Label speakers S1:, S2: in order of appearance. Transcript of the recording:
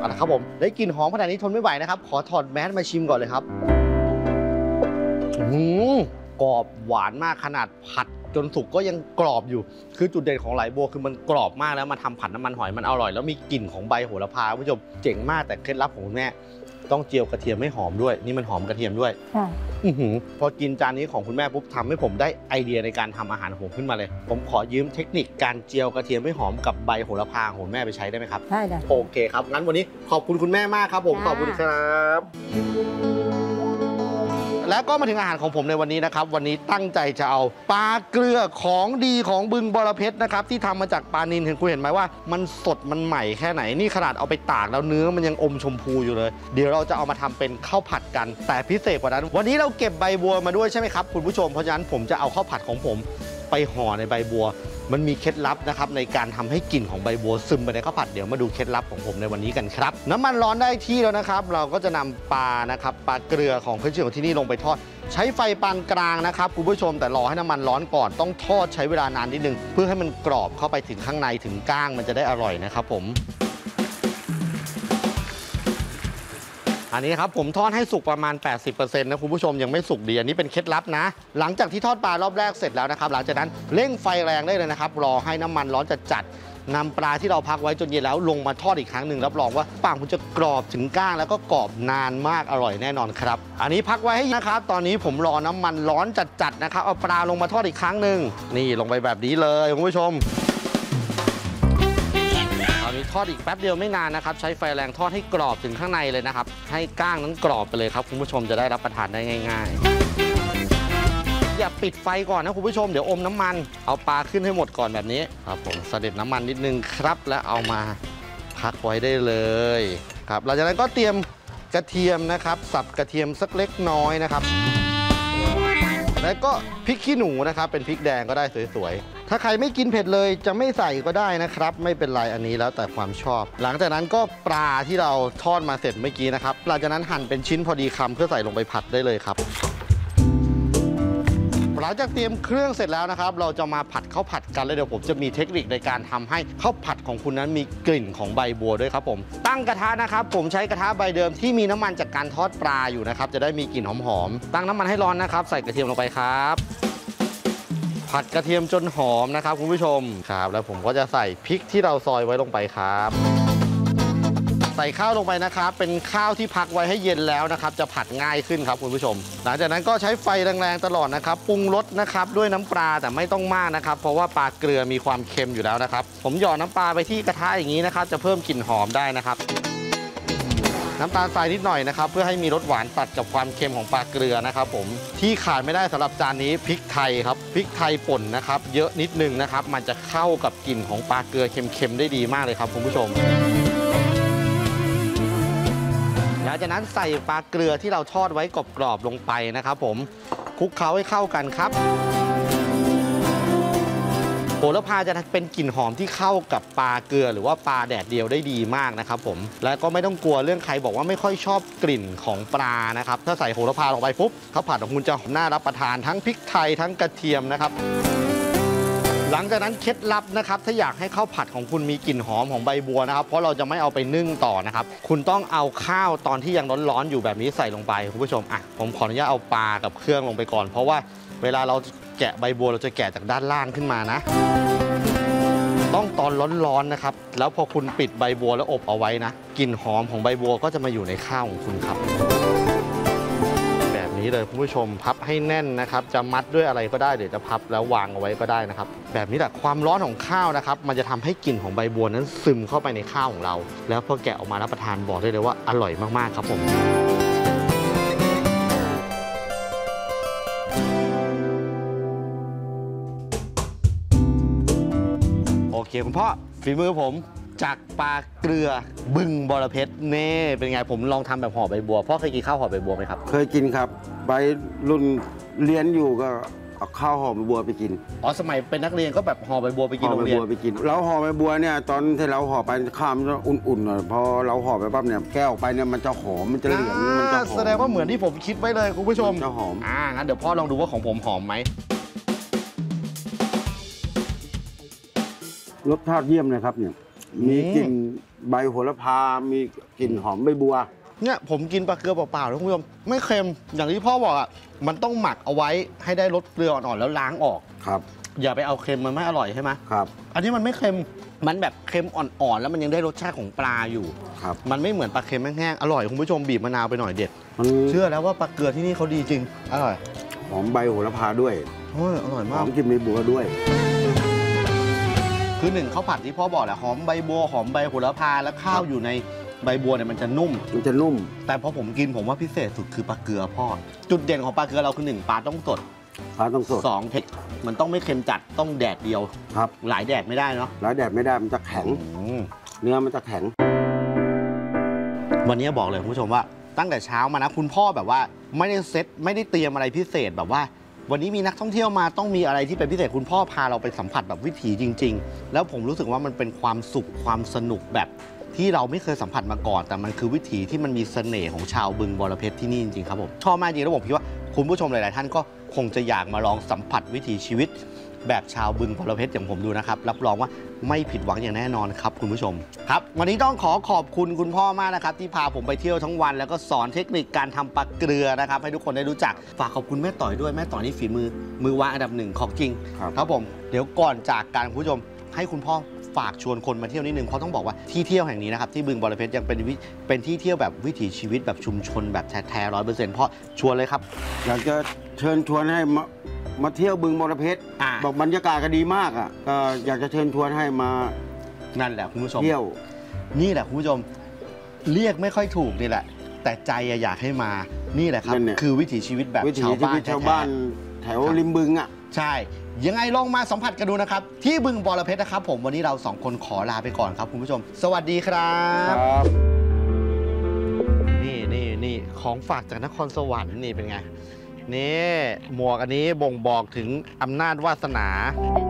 S1: เอาละครับผมได้กลิ่นหอมขนาดนี้ทนไม่ไหวนะครับขอถอดแมสมาชิมก่อนเลยครับกรอบหวานมากขนาดผัดจนสุกก็ยังกรอบอยู่คือจุดเด่นของไหลบัวคือมันกรอบมากแล้วมาทำผัดน้ำมันหอยมันอร่อยแล้วมีกลิ่นของใบโหระพาคุณผู้ชมเจ๋งมากแต่เคล็ดลับของคุณแม่ต้องเจียวกระเทียมให้หอมด้วยนี่มันหอมกระเทียมด้วยพอกินจานนี้ของคุณแม่ปุ๊บทำให้ผมได้ไอเดียในการทำอาหารของผมขึ้นมาเลยผมขอยืมเทคนิคการเจียวกระเทียมให้หอมกับใบโหระพาของแม่ไปใช้ได้ไหมครับ
S2: ได้เลย
S1: โอเคครับงั้นวันนี้ขอบคุณคุณแม่มากครับผมขอบคุณครับแล้วก็มาถึงอาหารของผมในวันนี้นะครับวันนี้ตั้งใจจะเอาปลาเกลือของดีของบึงบรเพชรนะครับที่ทำมาจากปลานิลคุณเห็นไหมว่ามันสดมันใหม่แค่ไหนนี่ขนาดเอาไปตากแล้วเนื้อมันยังอมชมพูอยู่เลยเดี๋ยวเราจะเอามาทำเป็นข้าวผัดกันแต่พิเศษกว่านั้นวันนี้เราเก็บใบบัวมาด้วยใช่ไหมครับคุณผู้ชมเพราะฉะนั้นผมจะเอาข้าวผัดของผมไปห่อในใบบัวมันมีเคล็ดลับนะครับในการทำให้กลิ่นของใบบัวซึมไปในข้าวผัดเดี๋ยวมาดูเคล็ดลับของผมในวันนี้กันครับน้ำมันร้อนได้ที่แล้วนะครับเราก็จะนำปลานะครับปลาเกลือของพื้นที่ของที่นี่ลงไปทอดใช้ไฟปานกลางนะครับคุณผู้ชมแต่รอให้น้ำมันร้อนก่อนต้องทอดใช้เวลานานนิดนึงเพื่อให้มันกรอบเข้าไปถึงข้างในถึงก้างมันจะได้อร่อยนะครับผมอันนี้ครับผมทอดให้สุกประมาณ 80% นะคุณผู้ชมยังไม่สุกดีอันนี้เป็นเคล็ดลับนะหลังจากที่ทอดปลารอบแรกเสร็จแล้วนะครับหลังจากนั้นเร่งไฟแรงได้เลยนะครับรอให้น้ำมันร้อนจัดนำปลาที่เราพักไว้จนเย็นแล้วลงมาทอดอีกครั้งหนึ่งรับรองว่าปลาคุณจะกรอบถึงก้างแล้วก็กรอบนานมากอร่อยแน่นอนครับอันนี้พักไว้ให้นะครับตอนนี้ผมรอน้ำมันร้อนจัดนะครับเอาปลาลงมาทอดอีกครั้งหนึ่งนี่ลงไปแบบนี้เลยคุณผู้ชมทอดอีกแป๊บเดียวไม่นานนะครับใช้ไฟแรงทอดให้กรอบถึงข้างในเลยนะครับให้ก้างนั้นกรอบไปเลยครับคุณผู้ชมจะได้รับประทานได้ง่ายๆอย่าปิดไฟก่อนนะคุณผู้ชมเดี๋ยวอมน้ำมันเอาปลาขึ้นให้หมดก่อนแบบนี้ครับผมเสด็จน้ำมันนิดนึงครับแล้วเอามาพักไว้ได้เลยครับหลังจากนั้นก็เตรียมกระเทียมนะครับสับกระเทียมสักเล็กน้อยนะครับแล้วก็พริกขี้หนูนะครับเป็นพริกแดงก็ได้สวยๆถ้าใครไม่กินเผ็ดเลยจะไม่ใส่ก็ได้นะครับไม่เป็นไรอันนี้แล้วแต่ความชอบหลังจากนั้นก็ปลาที่เราทอดมาเสร็จเมื่อกี้นะครับหลังจากนั้นหั่นเป็นชิ้นพอดีคำเพื่อใส่ลงไปผัดได้เลยครับหลังจากเตรียมเครื่องเสร็จแล้วนะครับเราจะมาผัดข้าวผัดกันแล้วเดี๋ยวผมจะมีเทคนิคในการทำให้ข้าวผัดของคุณนั้นมีกลิ่นของใบบัวด้วยครับผมตั้งกระทะนะครับผมใช้กระทะใบเดิมที่มีน้ำมันจากการทอดปลาอยู่นะครับจะได้มีกลิ่นหอมๆตั้งน้ำมันให้ร้อนนะครับใส่กระเทียมลงไปครับผัดกระเทียมจนหอมนะครับคุณผู้ชมครับแล้วผมก็จะใส่พริกที่เราซอยไว้ลงไปครับใส่ข้าวลงไปนะครับเป็นข้าวที่พักไว้ให้เย็นแล้วนะครับจะผัดง่ายขึ้นครับคุณผู้ชมหลังจากนั้นก็ใช้ไฟแรงๆตลอดนะครับปรุงรสนะครับด้วยน้ำปลาแต่ไม่ต้องมากนะครับเพราะว่าปลาเกลือมีความเค็มอยู่แล้วนะครับผมหยอดน้ำปลาไปที่กระทะอย่างนี้นะครับจะเพิ่มกลิ่นหอมได้นะครับน้ำตาลทรายนิดหน่อยนะครับเพื่อให้มีรสหวานตัดกับความเค็มของปลาเกลือนะครับผมที่ขาดไม่ได้สำหรับจานนี้พริกไทยครับพริกไทยป่นนะครับเยอะนิดนึงนะครับมันจะเข้ากับกลิ่นของปลาเกลือเค็มๆได้ดีมากเลยครับคุณผู้ชมหลังจากนั้นใส่ปลาเกลือที่เราทอดไว้กรอบๆลงไปนะครับผมคลุกเคล้าให้เข้ากันครับโหระพาจะเป็นกลิ่นหอมที่เข้ากับปลาเกลือหรือว่าปลาแดดเดียวได้ดีมากนะครับผมและก็ไม่ต้องกลัวเรื่องใครบอกว่าไม่ค่อยชอบกลิ่นของปลานะครับถ้าใส่โหระพาลงไปปุ๊บข้าวผัดของคุณจะหอมน่ารับประทานทั้งพริกไทยทั้งกระเทียมนะครับหลังจากนั้นเคล็ดลับนะครับถ้าอยากให้ข้าวผัดของคุณมีกลิ่นหอมของใบบัวนะครับเพราะเราจะไม่เอาไปนึ่งต่อนะครับคุณต้องเอาข้าวตอนที่ยังร้อนๆอยู่แบบนี้ใส่ลงไปคุณผู้ชมผมขออนุญาตเอาปลากับเครื่องลงไปก่อนเพราะว่าเวลาเราแกะใบบัวเราจะแกะจากด้านล่างขึ้นมานะต้องตอนร้อนๆนะครับแล้วพอคุณปิดใบบัวแล้วอบเอาไว้นะกลิ่นหอมของใบบัวก็จะมาอยู่ในข้าวของคุณครับแบบนี้เลยคุณผู้ชมพับให้แน่นนะครับจะมัดด้วยอะไรก็ได้เดี๋ยวจะพับแล้ววางเอาไว้ก็ได้นะครับแบบนี้แหละความร้อนของข้าวนะครับมันจะทำให้กลิ่นของใบบัวนั้นซึมเข้าไปในข้าวของเราแล้วพอแกะออกมารับประทานบอกได้เลยว่าอร่อยมากๆครับผมโอเคคุณพ่อฝีมือผมจากปลาเกลือบึงบรเพชรเน่เป็นไงผมลองทำแบบห่อใบบัวพ่อเคยกินข้าวห่อใบบัวไหมครับ
S3: เคยกินครับใบรุ่นเรียนอยู่ก็เอาข้าวห่อใบบัวไปกิน
S1: สมัยเป็นนักเรียนก็แบบห่อใบบัวไปกินโรงเรียน
S3: ห่อใบบัวไปกินเราห่อใบบัวเนี่ยตอนที่เราห่อไปข้าวมันอุ่นๆหน่อยพอเราห่อไปปั๊บเนี่ยแก้วไปเนี่ยมันจะหอมมันจะเหลืองมันจะหอม
S1: แสดงว่าเหมือนที่ผมคิดไว้เลยคุณผู้ชม
S3: จะหอม
S1: งั้นเดี๋ยวพ่อลองดูว่าของผมหอมไหม
S3: รสชาติเยี่ยมเลยครับเนี่ยมีกลิ่นใบโหระพา มีกลิ่นหอมใบบัว
S1: เนี่ยผมกินปลาเกลือเปล่าๆนะคุณผู้ชมไม่เค็มอย่างที่พ่อบอกอ่ะมันต้องหมักเอาไว้ให้ได้รสเกลืออ่อนๆแล้วล้างออก
S3: ครับ
S1: อย่าไปเอาเค็มมันไม่อร่อยใช่ไหม
S3: ครับ
S1: อันนี้มันไม่เค็มมันแบบเค็มอ่อนๆแล้วมันยังได้รสชาติของปลาอยู่
S3: ครับ
S1: มันไม่เหมือนปลาเค็มแห้งๆอร่อยคุณผู้ชมบีบมะนาวไปหน่อยเด็ด
S3: มัน
S1: เชื่อแล้วว่าปลาเกลือที่นี่เขาดีจริงอร่อย
S3: หอมใบโหระพาด้วย
S1: โอ้ยอร่อย
S3: ห
S1: มา
S3: อก มกลิ่นใบบัวด้วย
S1: คือหนึ่งข้าวผัดที่พ่อบอกแหละหอมใบบัวหอมใบโหระพาแล้วข้าวอยู่ในใบบัวเนี่ยมันจะนุ่ม
S3: มันจะนุ่ม
S1: แต่พอผมกินผมว่าพิเศษสุดคือปลาเกลือพ่อจุดเด่นของปลาเกลือเราคือหนึ่งปลาต้องสด
S3: ปลาต้องสด
S1: สองเผ็ดมันต้องไม่เค็มจัดต้องแดดเดียว
S3: ครับ
S1: หลายแดดไม่ได้เนาะ
S3: แล้วแดดไม่ได้มันจะแข็ง เนื้อมันจะแข็ง
S1: วันนี้บอกเลยคุณผู้ชมว่าตั้งแต่เช้ามานะคุณพ่อแบบว่าไม่ได้เซตไม่ได้เตรียมอะไรพิเศษแบบว่า วันนี้มีนักท่องเที่ยวมาต้องมีอะไรที่เป็นพิเศษคุณพ่อพาเราไปสัมผัสแบบวิถีจริง ๆ แล้วผมรู้สึกว่ามันเป็นความสุขความสนุกแบบที่เราไม่เคยสัมผัสมาก่อน แต่มันคือวิถีที่มันมีเสน่ห์ของชาวบึงบรเพชรที่นี่จริงๆครับผมชอบมากจริงแล้วผมคิดว่าคุณผู้ชมหลายๆท่านก็คงจะอยากมาลองสัมผัสวิถีชีวิต แบบชาวบึงบรเพชรอย่างผมดูนะครับรับรองว่าไม่ผิดหวังอย่างแน่นอนครับคุณผู้ชมครับวันนี้ต้องขอบคุณคุณพ่อมากนะครับที่พาผมไปเที่ยวทั้งวันแล้วก็สอนเทคนิคการทำปลาเกลือนะครับให้ทุกคนได้รู้จักฝากขอบคุณแม่ต่อยด้วยแม่ต่อยนี่ฝีมือวางอันดับหนึ่งของจริง
S3: ครับ
S1: ผมเดี๋ยวก่อนจากการคุณผู้ชมให้คุณพ่อฝากชวนคนมาเที่ยวนิดนึงเพราะต้องบอกว่าที่เที่ยวแห่งนี้นะครับที่บึงบรเพชรยังเป็นที่เที่ยวแบบวิถีชีวิตแบบชุมชนแบบแท้ๆ100%เพราะชวนเลยครับ
S3: อยากจะเชิญชวนให้มาเที่ยวบึงบรเพชร บอกบรรยากาศก็ดีมากอ่ะก็อยากจะเชิญชวนให้มา
S1: นั่นแหละคุณผู้ชม
S3: เที่ยว
S1: นี่แหละคุณผู้ชมเรียกไม่ค่อยถูกนี่แหละ แต่ใจอยากให้มานี่แหละครับ
S3: นั่นเนี่ย
S1: คือวิถีชีวิตแบบ
S3: วิถี
S1: ชาว
S3: ชี
S1: บ้า
S3: วิ
S1: น
S3: ตชาวบ้าน
S1: แท้
S3: แถวริมบึงอ่ะ
S1: ๆใช่ ยังไงลองมาสัมผัสกันดูนะครับ ที่บึงบรเพชรนะครับผมวันนี้เราสองคนขอลาไปก่อนครับคุณผู้ชม สวัสดีครับ นี่ของฝากจากนครสวรรค์นี่เป็นไงนี่หมวกอันนี้บ่งบอกถึงอำนาจวาสนา